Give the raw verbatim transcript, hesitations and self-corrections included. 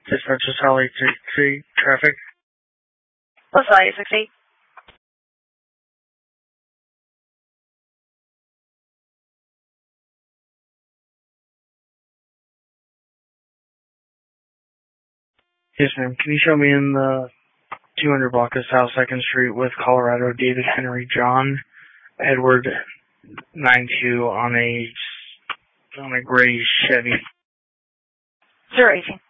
Dispatch to Sally three three traffic. What's value six eight? Yes, ma'am. Can you show me in the two hundred block of South second Street with Colorado, David Henry John Edward nine two on a on a gray Chevy. zero eighteen.